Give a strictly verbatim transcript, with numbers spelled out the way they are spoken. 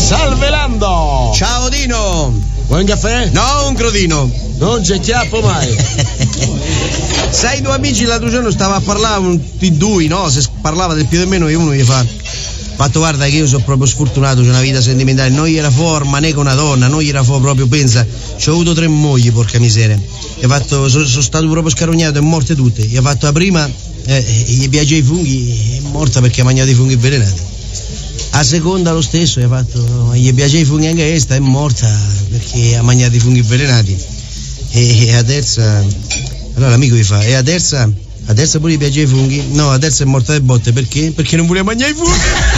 Salve Lando! Ciao Dino! Vuoi un caffè? No, un crodino! Non c'è chiappo mai! Sai, due amici l'altro giorno stava a parlare di due, no? Se parlava del più o meno, e uno gli fa: fatto, guarda che io sono proprio sfortunato, c'ho una vita sentimentale, non gli era forma né con una donna, non gli era fuori proprio, pensa, c'ho avuto tre mogli, porca miseria. Gli ha fatto, sono, sono stato proprio scarognato e morte tutte. Gli ha fatto la prima, eh, gli piace i funghi, è morta perché ha mangiato i funghi avvelenati. A seconda lo stesso, gli ha fatto, gli piace i funghi anche questa, è morta perché ha mangiato i funghi avvelenati. E, e a terza, allora l'amico gli fa, e a terza, a terza pure gli piace i funghi? No, a terza è morta le botte, perché? Perché non voleva mangiare i funghi.